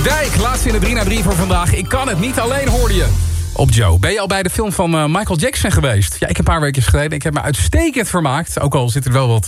De Dijk, laatste in de 3 na 3 voor vandaag. Ik kan het niet alleen, hoorde je. Op Joe. Ben je al bij de film van Michael Jackson geweest? Ja, ik heb een paar weken geleden. Ik heb me uitstekend vermaakt. Ook al zit er wel wat